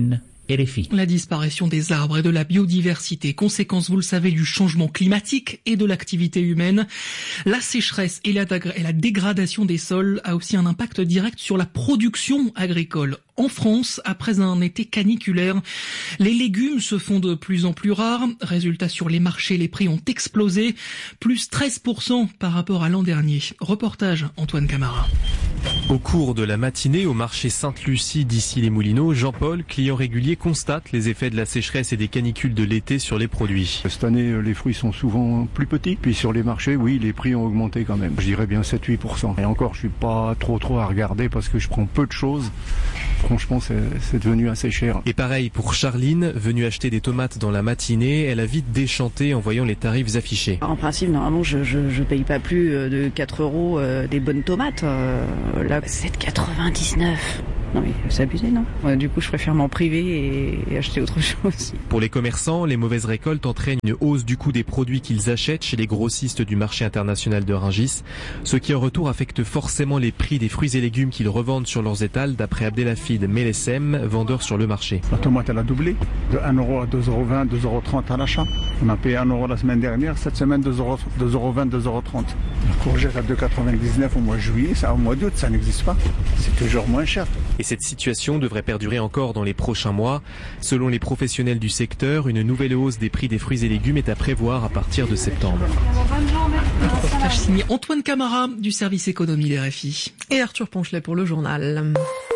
RFI. La disparition des arbres et de la biodiversité, conséquence, vous le savez, du changement climatique et de l'activité humaine. La sécheresse et la dégradation des sols a aussi un impact direct sur la production agricole. En France, après un été caniculaire, les légumes se font de plus en plus rares. Résultat, sur les marchés, les prix ont explosé, plus 13% par rapport à l'an dernier. Reportage Antoine Camara. Au cours de la matinée, au marché Sainte-Lucie d'Issy-les-Moulineaux, Jean-Paul, client régulier, constate les effets de la sécheresse et des canicules de l'été sur les produits. Cette année, les fruits sont souvent plus petits. Puis sur les marchés, oui, les prix ont augmenté quand même. Je dirais bien 7-8%. Et encore, je suis pas trop à regarder parce que je prends peu de choses. Franchement, c'est devenu assez cher. Et pareil pour Charline, venue acheter des tomates dans la matinée, elle a vite déchanté en voyant les tarifs affichés. En principe, normalement, je paye pas plus de 4 € des bonnes tomates. Là, c'est de 99. Non mais c'est abusé, non ? Du coup, je préfère m'en priver et acheter autre chose. Pour les commerçants, les mauvaises récoltes entraînent une hausse du coût des produits qu'ils achètent chez les grossistes du marché international de Rungis, ce qui en retour affecte forcément les prix des fruits et légumes qu'ils revendent sur leurs étals, d'après Abdelhafid Melessem, vendeur sur le marché. La tomate, elle a doublé, de 1 € à 2,20 €, 2,30 € à l'achat. On a payé 1 € la semaine dernière, cette semaine 2,20 €, 2,30 €. La courgette à 2,99 € au mois de juillet, ça au mois d'août, ça n'existe pas. C'est toujours moins cher. Et cette situation devrait perdurer encore dans les prochains mois. Selon les professionnels du secteur, une nouvelle hausse des prix des fruits et légumes est à prévoir à partir de septembre. Reportage signé Antoine Camara du service économie des RFI. Et Arthur Ponchelet pour le journal.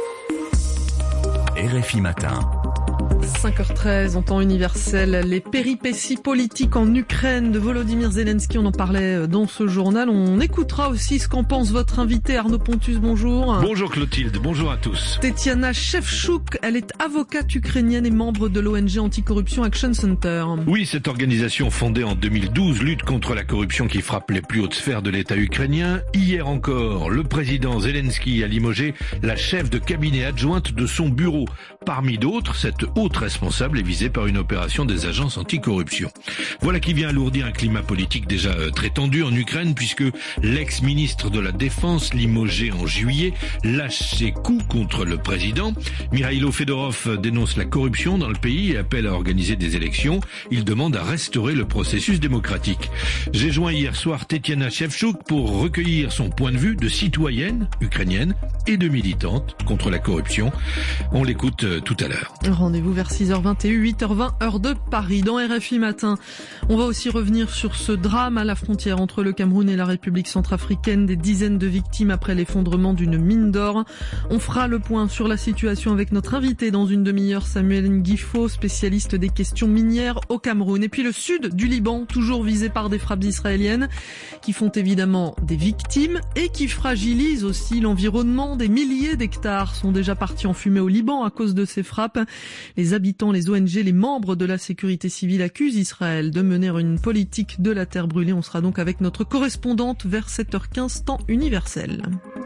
RFI Matin. 5h13 en temps universel, les péripéties politiques en Ukraine de Volodymyr Zelensky, on en parlait dans ce journal. On écoutera aussi ce qu'en pense votre invité Arnaud Pontus, bonjour. Bonjour Clotilde, bonjour à tous. Tetiana Shevchuk, elle est avocate ukrainienne et membre de l'ONG Anticorruption Action Center. Oui, cette organisation fondée en 2012 lutte contre la corruption qui frappe les plus hautes sphères de l'État ukrainien. Hier encore, le président Zelensky a limogé la chef de cabinet adjointe de son bureau. Parmi d'autres, cette haute responsable est visée par une opération des agences anticorruption. Voilà qui vient alourdir un climat politique déjà très tendu en Ukraine, puisque l'ex-ministre de la Défense, limogé en juillet, lâche ses coups contre le président. Mikhailo Fedorov dénonce la corruption dans le pays et appelle à organiser des élections. Il demande à restaurer le processus démocratique. J'ai joint hier soir Tetiana Shevchuk pour recueillir son point de vue de citoyenne ukrainienne et de militante contre la corruption. On l'écoute tout à l'heure. Rendez-vous vers 6h21, 8h20, heure de Paris. Dans RFI Matin, on va aussi revenir sur ce drame à la frontière entre le Cameroun et la République centrafricaine. Des dizaines de victimes après l'effondrement d'une mine d'or. On fera le point sur la situation avec notre invité dans une demi-heure, Samuel Nguifo, spécialiste des questions minières au Cameroun. Et puis le sud du Liban, toujours visé par des frappes israéliennes qui font évidemment des victimes et qui fragilisent aussi l'environnement. Des milliers d'hectares sont déjà partis en fumée au Liban à cause de ces frappes. Les habitants, les ONG, les membres de la sécurité civile accusent Israël de mener une politique de la terre brûlée. On sera donc avec notre correspondante vers 7h15 temps universel.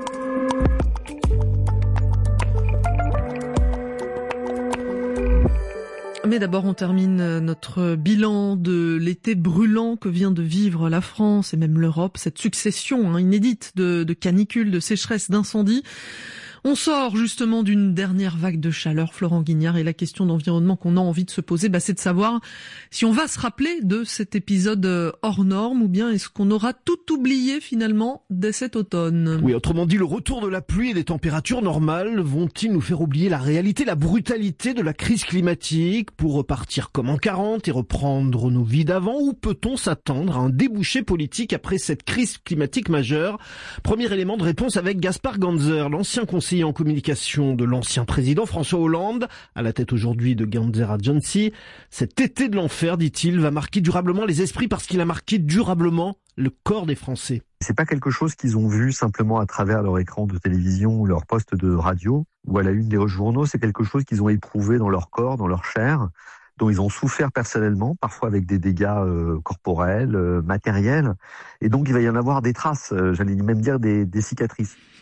Mais d'abord, on termine notre bilan de l'été brûlant que vient de vivre la France et même l'Europe. Cette succession inédite de canicules, de sécheresses, d'incendies. On sort justement d'une dernière vague de chaleur, Florent Guignard, et la question d'environnement qu'on a envie de se poser, c'est de savoir si on va se rappeler de cet épisode hors norme ou bien est-ce qu'on aura tout oublié finalement dès cet automne. Oui, autrement dit, le retour de la pluie et des températures normales vont-ils nous faire oublier la réalité, la brutalité de la crise climatique pour repartir comme en 40 et reprendre nos vies d'avant, ou peut-on s'attendre à un débouché politique après cette crise climatique majeure? Premier élément de réponse avec Gaspard Ganzer, l'ancien conseiller en communication de l'ancien président François Hollande, à la tête aujourd'hui de Ganzer Agency. Cet été de l'enfer, dit-il, va marquer durablement les esprits parce qu'il a marqué durablement le corps des Français. C'est pas quelque chose qu'ils ont vu simplement à travers leur écran de télévision ou leur poste de radio ou à la une des journaux. C'est quelque chose qu'ils ont éprouvé dans leur corps, dans leur chair, dont ils ont souffert personnellement, parfois avec des dégâts corporels, matériels. Et donc il va y en avoir des traces, j'allais même dire des cicatrices.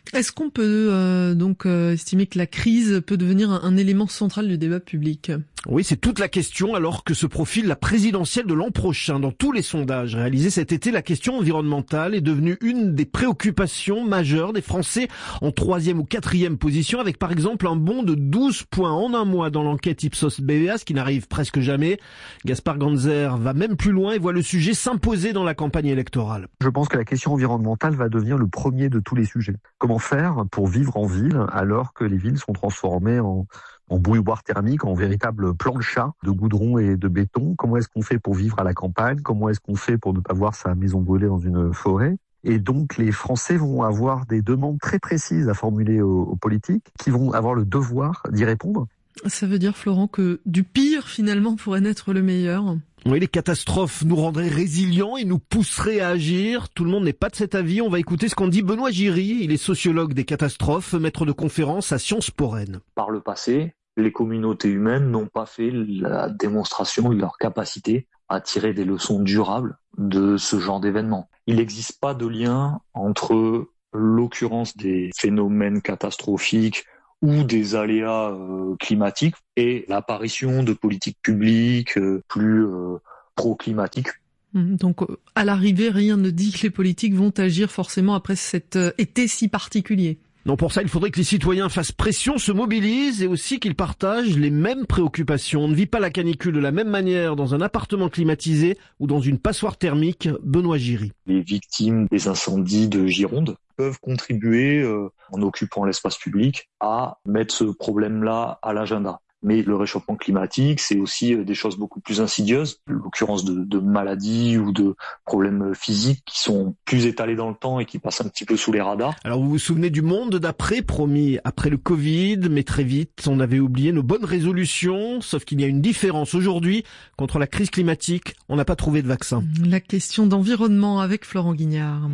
Est-ce qu'on peut estimer que la crise peut devenir un élément central du débat public ? Oui, c'est toute la question alors que se profile la présidentielle de l'an prochain. Dans tous les sondages réalisés cet été, la question environnementale est devenue une des préoccupations majeures des Français en 3e ou 4e position, avec par exemple un bond de 12 points en un mois dans l'enquête Ipsos-BVA, ce qui n'arrive presque jamais. Gaspard Ganzer va même plus loin et voit le sujet s'imposer dans la campagne électorale. Je pense que la question environnementale va devenir le premier de tous les sujets. Comment faire pour vivre en ville alors que les villes sont transformées en bouilloire thermique, en véritable plancha de goudron et de béton? Comment est-ce qu'on fait pour vivre à la campagne? Comment est-ce qu'on fait pour ne pas voir sa maison brûler dans une forêt? Et donc les Français vont avoir des demandes très précises à formuler aux politiques qui vont avoir le devoir d'y répondre. Ça veut dire, Florent, que du pire finalement pourrait naître le meilleur? Oui, les catastrophes nous rendraient résilients et nous pousseraient à agir. Tout le monde n'est pas de cet avis. On va écouter ce qu'en dit Benoît Giry. Il est sociologue des catastrophes, maître de conférence à Sciences Po Rennes. Par le passé, les communautés humaines n'ont pas fait la démonstration de leur capacité à tirer des leçons durables de ce genre d'événements. Il n'existe pas de lien entre l'occurrence des phénomènes catastrophiques ou des aléas climatiques et l'apparition de politiques publiques plus pro-climatiques. Donc, à l'arrivée, rien ne dit que les politiques vont agir forcément après cet été si particulier. Non, pour ça, il faudrait que les citoyens fassent pression, se mobilisent et aussi qu'ils partagent les mêmes préoccupations. On ne vit pas la canicule de la même manière dans un appartement climatisé ou dans une passoire thermique. Benoît Giry. Les victimes des incendies de Gironde peuvent contribuer, en occupant l'espace public, à mettre ce problème-là à l'agenda. Mais le réchauffement climatique, c'est aussi des choses beaucoup plus insidieuses, l'occurrence de maladies ou de problèmes physiques qui sont plus étalés dans le temps et qui passent un petit peu sous les radars. Alors vous vous souvenez du monde d'après, promis après le Covid, mais très vite on avait oublié nos bonnes résolutions, sauf qu'il y a une différence aujourd'hui. Contre la crise climatique, on n'a pas trouvé de vaccin. La question d'environnement avec Florent Guignard.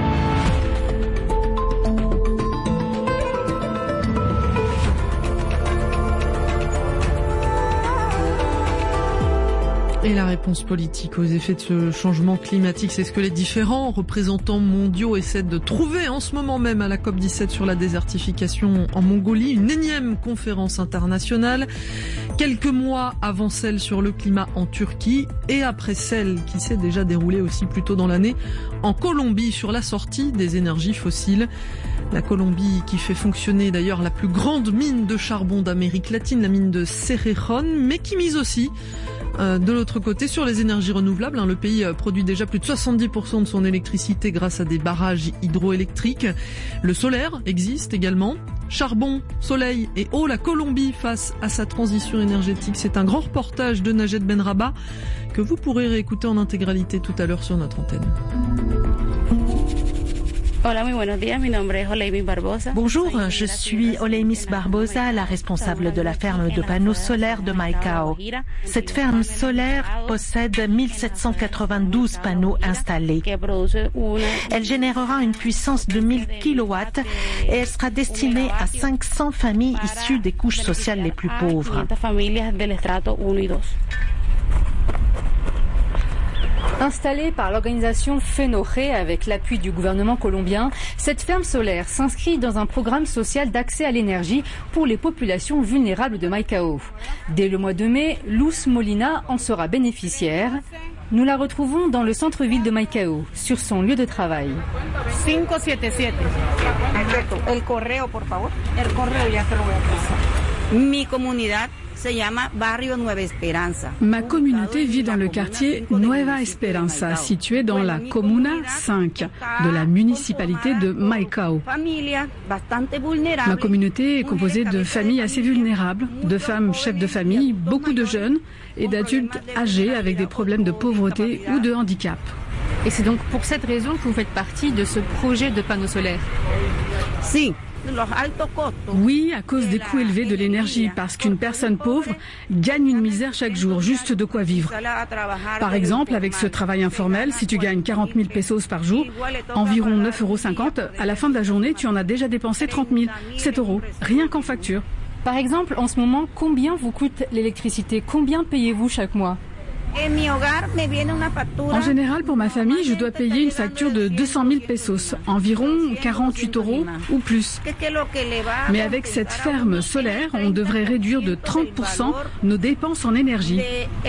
Et la réponse politique aux effets de ce changement climatique, c'est ce que les différents représentants mondiaux essaient de trouver en ce moment même à la COP17 sur la désertification en Mongolie, une énième conférence internationale, quelques mois avant celle sur le climat en Turquie et après celle qui s'est déjà déroulée aussi plus tôt dans l'année en Colombie sur la sortie des énergies fossiles. La Colombie qui fait fonctionner d'ailleurs la plus grande mine de charbon d'Amérique latine, la mine de Cerrejón, mais qui mise aussi de l'autre côté sur les énergies renouvelables. Le pays produit déjà plus de 70% de son électricité grâce à des barrages hydroélectriques. Le solaire existe également. Charbon, soleil et eau, la Colombie face à sa transition énergétique. C'est un grand reportage de Najed Benrabah que vous pourrez réécouter en intégralité tout à l'heure sur notre antenne. Bonjour, je suis Oleimis Barbosa, la responsable de la ferme de panneaux solaires de Maicao. Cette ferme solaire possède 1792 panneaux installés. Elle générera une puissance de 1000 kW et elle sera destinée à 500 familles issues des couches sociales les plus pauvres. Installée par l'organisation FENOGE avec l'appui du gouvernement colombien, cette ferme solaire s'inscrit dans un programme social d'accès à l'énergie pour les populations vulnérables de Maicao. Dès le mois de mai, Luz Molina en sera bénéficiaire. Nous la retrouvons dans le centre-ville de Maicao, sur son lieu de travail. 577. El correo, por favor. El correo ya te lo voy a pasar. Mi comunidad se llama Barrio Nueva Esperanza. Ma communauté vit dans le quartier Nueva Esperanza, situé dans la Comuna 5 de la municipalité de Maicao. Ma communauté est composée de familles assez vulnérables, de femmes chefs de famille, beaucoup de jeunes et d'adultes âgés avec des problèmes de pauvreté ou de handicap. Et c'est donc pour cette raison que vous faites partie de ce projet de panneaux solaires? Oui, à cause des coûts élevés de l'énergie, parce qu'une personne pauvre gagne une misère chaque jour, juste de quoi vivre. Par exemple, avec ce travail informel, si tu gagnes 40 000 pesos par jour, environ 9,50 €, à la fin de la journée, tu en as déjà dépensé 30 000, 7 €, rien qu'en facture. Par exemple, en ce moment, combien vous coûte l'électricité? Combien payez-vous chaque mois? En général, pour ma famille, je dois payer une facture de 200 000 pesos, environ 48 € ou plus. Mais avec cette ferme solaire, on devrait réduire de 30% nos dépenses en énergie.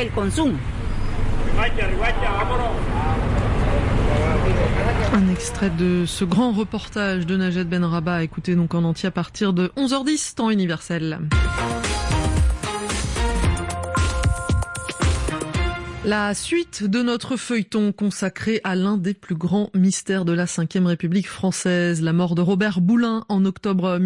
Un extrait de ce grand reportage de Najat Benrabah, écoutez donc en entier à partir de 11h10, temps universel. La suite de notre feuilleton consacré à l'un des plus grands mystères de la Ve République française, la mort de Robert Boulin en octobre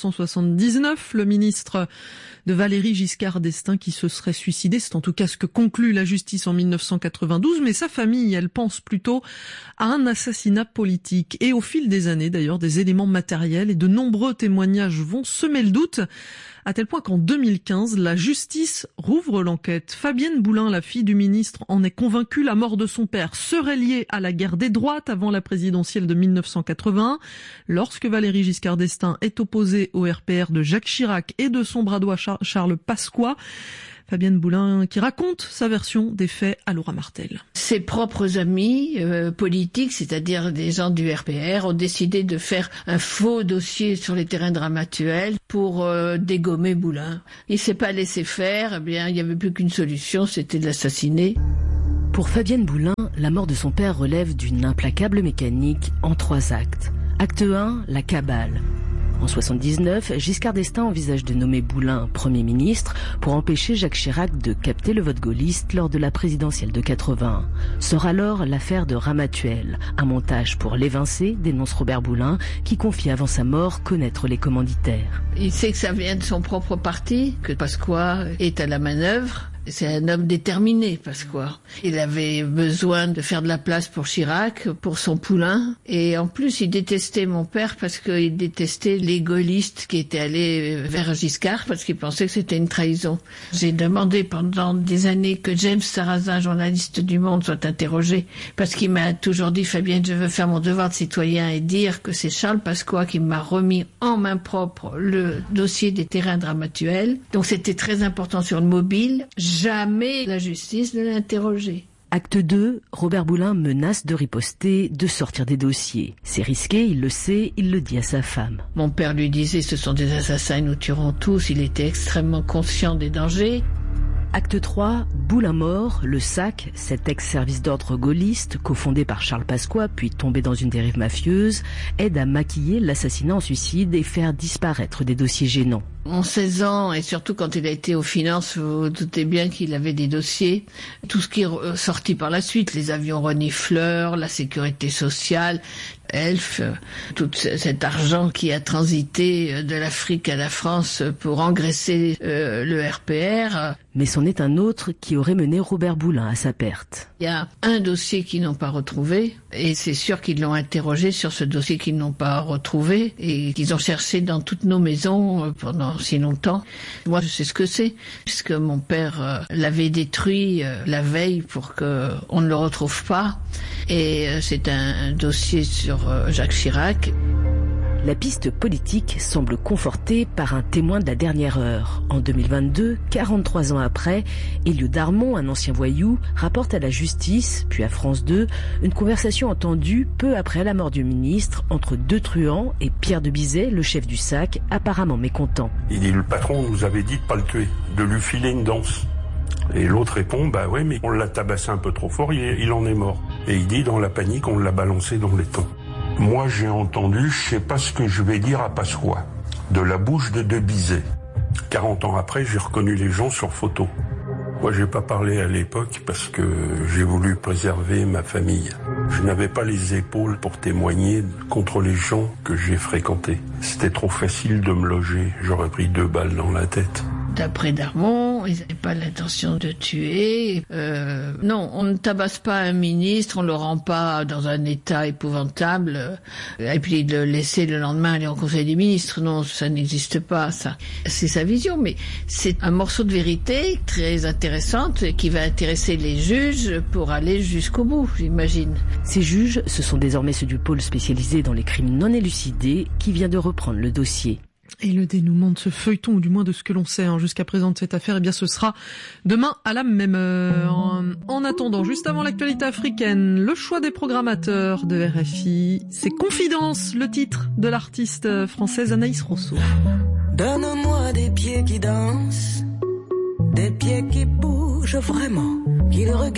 1979, le ministre de Valéry Giscard d'Estaing qui se serait suicidé. C'est en tout cas ce que conclut la justice en 1992, mais sa famille, elle pense plutôt à un assassinat politique. Et au fil des années, d'ailleurs, des éléments matériels et de nombreux témoignages vont semer le doute, à tel point qu'en 2015, la justice rouvre l'enquête. Fabienne Boulin, la fille du ministre, en est convaincue. La mort de son père serait liée à la guerre des droites avant la présidentielle de 1981, lorsque Valéry Giscard d'Estaing est opposé au RPR de Jacques Chirac et de son bras droit Charles Pasqua. Fabienne Boulin qui raconte sa version des faits à Laura Martel. Ses propres amis politiques, c'est-à-dire des gens du RPR, ont décidé de faire un faux dossier sur les terrains dramatuels pour dégommer Boulin. Il s'est pas laissé faire, eh bien, il n'y avait plus qu'une solution, c'était de l'assassiner. Pour Fabienne Boulin, la mort de son père relève d'une implacable mécanique en 3 actes. Acte 1, la cabale. En 79, Giscard d'Estaing envisage de nommer Boulin Premier ministre pour empêcher Jacques Chirac de capter le vote gaulliste lors de la présidentielle de 81. Sort alors l'affaire de Ramatuelle, un montage pour l'évincer, dénonce Robert Boulin, qui confie avant sa mort connaître les commanditaires. Il sait que ça vient de son propre parti, que Pasqua est à la manœuvre. C'est un homme déterminé, Pasqua. Il avait besoin de faire de la place pour Chirac, pour son poulain. Et en plus, il détestait mon père parce qu'il détestait les gaullistes qui étaient allés vers Giscard parce qu'il pensait que c'était une trahison. J'ai demandé pendant des années que James Sarrazin, journaliste du Monde, soit interrogé parce qu'il m'a toujours dit « Fabienne, je veux faire mon devoir de citoyen et dire que c'est Charles Pasqua qui m'a remis en main propre le dossier des terrains dramatuels. » Donc c'était très important sur le mobile. Jamais la justice ne l'a interrogé. Acte 2, Robert Boulin menace de riposter, de sortir des dossiers. C'est risqué, il le sait, il le dit à sa femme. Mon père lui disait « ce sont des assassins, nous tuerons tous ». Il était extrêmement conscient des dangers. Acte 3, Boulin mort, le SAC, cet ex-service d'ordre gaulliste, cofondé par Charles Pasqua, puis tombé dans une dérive mafieuse, aide à maquiller l'assassinat en suicide et faire disparaître des dossiers gênants. En 16 ans, et surtout quand il a été aux finances, vous vous doutez bien qu'il avait des dossiers. Tout ce qui est sorti par la suite, les avions renifleurs, la sécurité sociale, Elf, tout cet argent qui a transité de l'Afrique à la France pour engraisser le RPR. Mais c'en est un autre qui aurait mené Robert Boulin à sa perte. Il y a un dossier qu'ils n'ont pas retrouvé, et c'est sûr qu'ils l'ont interrogé sur ce dossier qu'ils n'ont pas retrouvé, et qu'ils ont cherché dans toutes nos maisons pendant si longtemps. Moi, je sais ce que c'est, puisque mon père l'avait détruit la veille pour qu'on ne le retrouve pas. Et c'est un dossier sur Jacques Chirac. La piste politique semble confortée par un témoin de la dernière heure. En 2022, 43 ans après, Elio Darmon, un ancien voyou, rapporte à la justice, puis à France 2, une conversation entendue peu après la mort du ministre entre 2 truands et Pierre de Bizet, le chef du SAC, apparemment mécontent. Il dit, le patron nous avait dit de pas le tuer, de lui filer une danse. Et l'autre répond, bah ouais, mais on l'a tabassé un peu trop fort, il en est mort. Et il dit, dans la panique, on l'a balancé dans l'étang. Moi, j'ai entendu, je sais pas ce que je vais dire à Pasqua, de la bouche de Bizet. 40 ans après, j'ai reconnu les gens sur photo. Moi, j'ai pas parlé à l'époque parce que j'ai voulu préserver ma famille. Je n'avais pas les épaules pour témoigner contre les gens que j'ai fréquentés. C'était trop facile de me loger. J'aurais pris 2 balles dans la tête. D'après Darmon, ils n'avaient pas l'intention de tuer. Non, on ne tabasse pas un ministre, on le rend pas dans un état épouvantable, et puis de le laisser le lendemain aller au Conseil des ministres. Non, ça n'existe pas, ça. C'est sa vision, mais c'est un morceau de vérité très intéressante qui va intéresser les juges pour aller jusqu'au bout, j'imagine. Ces juges, ce sont désormais ceux du pôle spécialisé dans les crimes non élucidés qui vient de reprendre le dossier. Et le dénouement de ce feuilleton, ou du moins de ce que l'on sait jusqu'à présent de cette affaire, eh bien ce sera demain à la même heure. En attendant, juste avant l'actualité africaine, le choix des programmateurs de RFI, c'est Confidence, le titre de l'artiste française Anaïs Rousseau. Donne-moi des pieds qui dansent, des pieds qui bougent vraiment, qui le regardent.